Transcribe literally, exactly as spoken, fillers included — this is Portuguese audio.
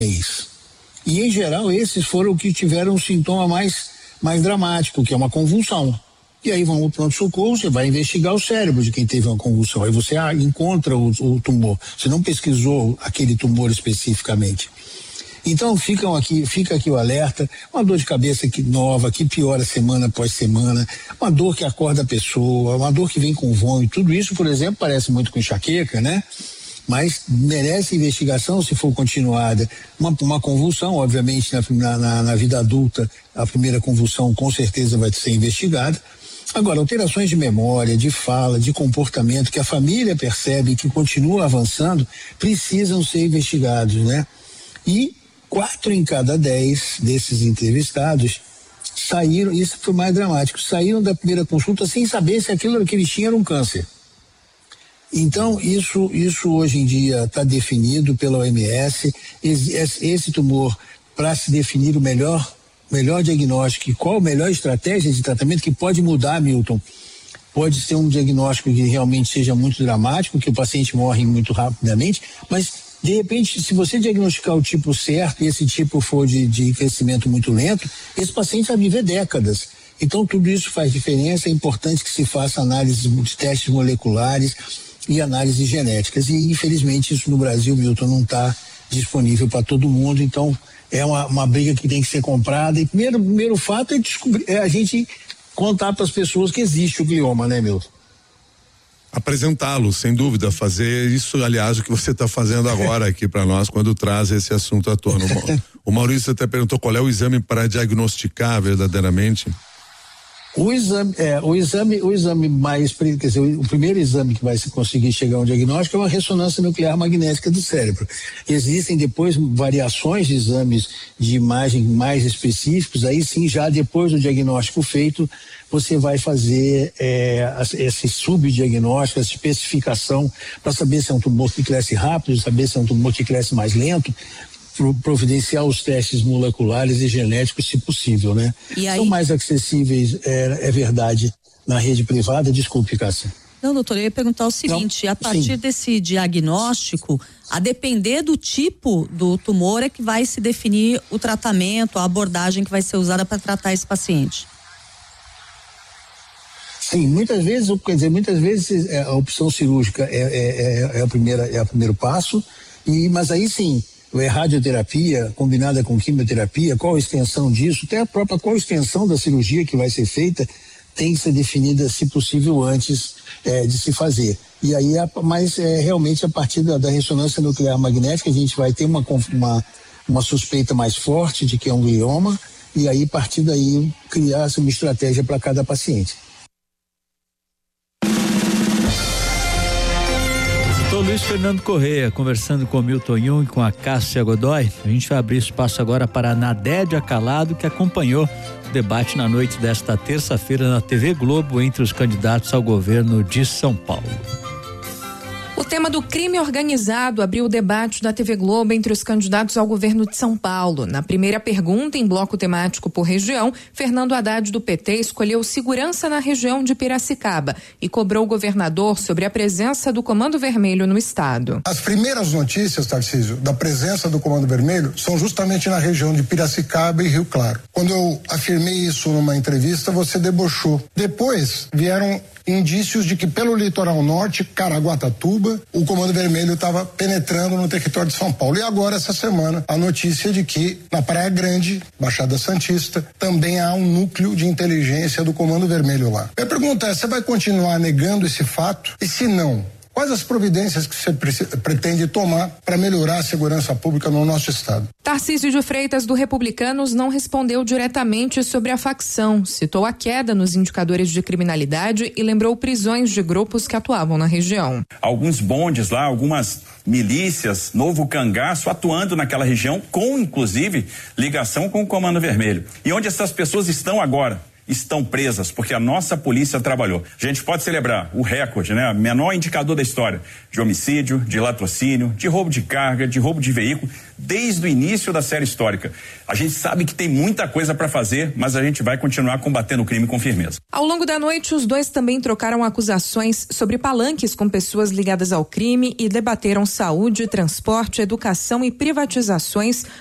mês. E, em geral, esses foram que tiveram um sintoma mais, mais dramático, que é uma convulsão. E aí vão ao pronto-socorro, você vai investigar o cérebro de quem teve uma convulsão. Aí você ah, encontra o, o tumor. Você não pesquisou aquele tumor especificamente. Então ficam aqui, fica aqui o alerta, uma dor de cabeça que nova, que piora semana após semana, uma dor que acorda a pessoa, uma dor que vem com vômito, tudo isso, por exemplo, parece muito com enxaqueca, né? Mas merece investigação se for continuada. Uma, uma convulsão, obviamente, na, na, na vida adulta, a primeira convulsão com certeza vai ser investigada. Agora, alterações de memória, de fala, de comportamento que a família percebe que continua avançando, precisam ser investigados, né? E quatro em cada dez desses entrevistados saíram, isso foi mais dramático, saíram da primeira consulta sem saber se aquilo que eles tinham era um câncer. Então, isso, isso hoje em dia está definido pela O M S, esse, esse tumor, para se definir o melhor, melhor diagnóstico e qual a melhor estratégia de tratamento que pode mudar, Milton. Pode ser um diagnóstico que realmente seja muito dramático, que o paciente morre muito rapidamente, mas de repente, se você diagnosticar o tipo certo e esse tipo for de, de crescimento muito lento, esse paciente vai viver décadas. Então, tudo isso faz diferença. É importante que se faça análise de testes moleculares e análises genéticas. E, infelizmente, isso no Brasil, Milton, não está disponível para todo mundo. Então, é uma, uma briga que tem que ser comprada. E primeiro, primeiro fato é, descobrir, é a gente contar para as pessoas que existe o glioma, né, Milton? Apresentá-lo, sem dúvida, fazer isso, aliás, o que você está fazendo agora aqui para nós, quando traz esse assunto à tona. O Maurício até perguntou qual é o exame para diagnosticar verdadeiramente. O exame, é, o exame, o exame mais, quer dizer, o primeiro exame que vai se conseguir chegar a um diagnóstico é uma ressonância nuclear magnética do cérebro. Existem depois variações de exames de imagem mais específicos, aí sim, já depois do diagnóstico feito, você vai fazer é, esse subdiagnóstico, essa especificação para saber se é um tumor que cresce rápido, saber se é um tumor que cresce mais lento, providenciar os testes moleculares e genéticos, se possível, né? E aí... São mais acessíveis, é, é verdade, na rede privada. Desculpe, Cássia. Não, doutor, eu ia perguntar o seguinte, Não, a partir sim. desse diagnóstico, a depender do tipo do tumor é que vai se definir o tratamento, a abordagem que vai ser usada para tratar esse paciente. Sim, muitas vezes, quer dizer, muitas vezes a opção cirúrgica é, é, é, é, a primeira, é o primeiro passo, e, mas aí sim, é radioterapia combinada com quimioterapia, qual a extensão disso, até a própria qual a extensão da cirurgia que vai ser feita tem que ser definida, se possível, antes é, de se fazer. E aí, mas é, realmente a partir da, da ressonância nuclear magnética a gente vai ter uma, uma, uma suspeita mais forte de que é um glioma, e aí a partir daí criar uma estratégia para cada paciente. Doutor Luiz Fernando Correia, conversando com o Milton Jung, com a Cássia Godoy. A gente vai abrir espaço agora para a Nadédia Calado, que acompanhou o debate na noite desta terça-feira na T V Globo entre os candidatos ao governo de São Paulo. O tema do crime organizado abriu o debate da T V Globo entre os candidatos ao governo de São Paulo. Na primeira pergunta, em bloco temático por região, Fernando Haddad do P T escolheu segurança na região de Piracicaba e cobrou o governador sobre a presença do Comando Vermelho no estado. As primeiras notícias, Tarcísio, da presença do Comando Vermelho são justamente na região de Piracicaba e Rio Claro. Quando eu afirmei isso numa entrevista, você debochou. Depois vieram indícios de que pelo litoral norte, Caraguatatuba, o Comando Vermelho estava penetrando no território de São Paulo. E agora, essa semana, a notícia de que na Praia Grande, Baixada Santista, também há um núcleo de inteligência do Comando Vermelho lá. Minha pergunta é, você vai continuar negando esse fato? E se não, quais as providências que você pretende tomar para melhorar a segurança pública no nosso estado? Tarcísio de Freitas, do Republicanos, não respondeu diretamente sobre a facção, citou a queda nos indicadores de criminalidade e lembrou prisões de grupos que atuavam na região. Alguns bondes lá, algumas milícias, novo cangaço atuando naquela região, com inclusive ligação com o Comando Vermelho. E onde essas pessoas estão agora? estão presas, porque a nossa polícia trabalhou. A gente pode celebrar o recorde, né? Menor indicador da história de homicídio, de latrocínio, de roubo de carga, de roubo de veículo, desde o início da série histórica. A gente sabe que tem muita coisa para fazer, mas a gente vai continuar combatendo o crime com firmeza. Ao longo da noite, os dois também trocaram acusações sobre palanques com pessoas ligadas ao crime e debateram saúde, transporte, educação e privatizações